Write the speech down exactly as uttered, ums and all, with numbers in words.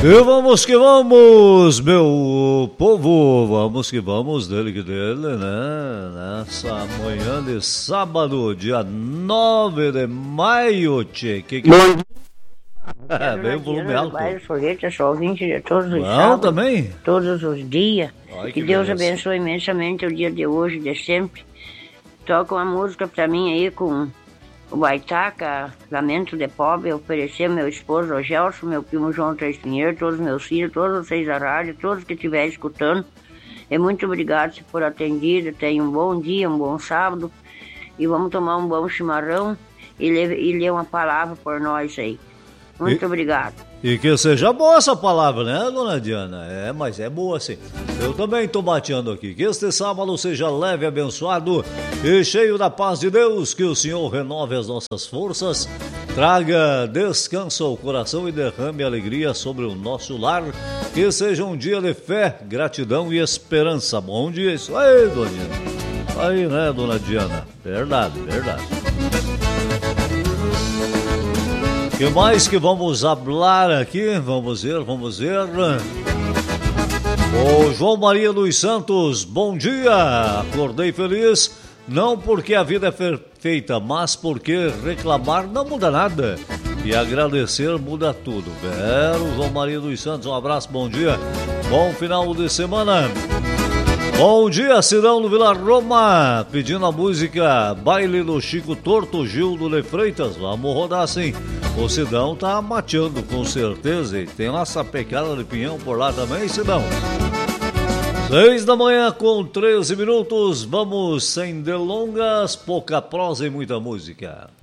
E vamos que vamos, meu povo, vamos que vamos, dele que dele, né? Nessa manhã de sábado, dia nove de maio, tchê. Que que... Bom dia. É, bem o volume alto. Sorvete, sou ouvinte de todos os Não, sábados, também? todos os dias. Ai, que que Deus beleza. abençoe imensamente o dia de hoje, de sempre. Toca uma música pra mim aí com o Baitaca, Lamento de Pobre, oferecer meu esposo, o Gelson, meu primo João Três Pinheiro, todos meus filhos, todos vocês da rádio, todos que estiverem escutando. E muito obrigado se for atendido. Tenha um bom dia, um bom sábado. E vamos tomar um bom chimarrão e ler, e ler uma palavra por nós aí. Muito E... obrigado. E que seja boa essa palavra, né, dona Diana? É, mas é boa sim. Eu também tô bateando aqui. Que este sábado seja leve, abençoado e cheio da paz de Deus. Que o Senhor renove as nossas forças, traga descanso ao coração e derrame alegria sobre o nosso lar. Que seja um dia de fé, gratidão e esperança. Bom dia, isso aí, dona Diana. Aí, né, dona Diana? Verdade, verdade. O que mais que vamos falar aqui? Vamos ver, vamos ver. O João Maria dos Santos, bom dia. Acordei feliz, não porque a vida é perfeita, mas porque reclamar não muda nada e agradecer muda tudo. Vero, João Maria dos Santos, um abraço, bom dia. Bom final de semana. Bom dia, Cidão do Vila Roma, pedindo a música Baile do Chico Torto, Gildo de Freitas. Vamos rodar sim. O Cidão tá mateando com certeza e tem nossa pecada de pinhão por lá também, Cidão. Seis da manhã com treze minutos, vamos sem delongas, pouca prosa e muita música.